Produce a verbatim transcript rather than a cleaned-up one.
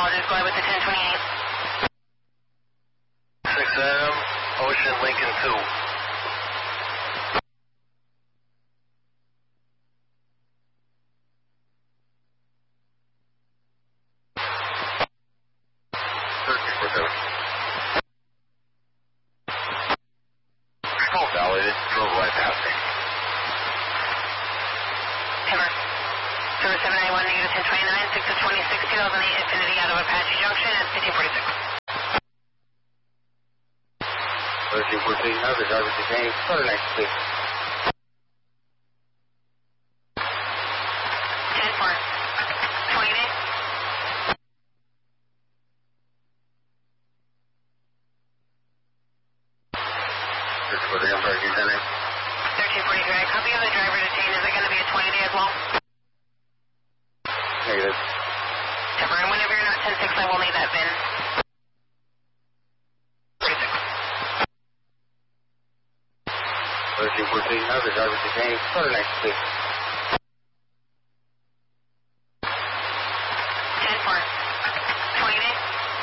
apologize. Go ahead with the ten twenty-eight. six M, Ocean Lincoln two. thirteen for seven. Still valid, it drove right past me. Timber. Service seven ninety-one, negative ten twenty-nine, six of twenty-six, two thousand eight Infinity out of Apache Junction at fifteen forty-six. thirteen fourteen, another driver detained, further next please. ten four. twenty-eight. thirteen forty, I'm parking ten A. thirteen forty-three, I copy of the driver detained. Is it going to be a twenty day as well? Negative. Timber, and whenever you're not ten six, I will need that V I N. forty-six. thirteen fourteen, another driver detained, further next please.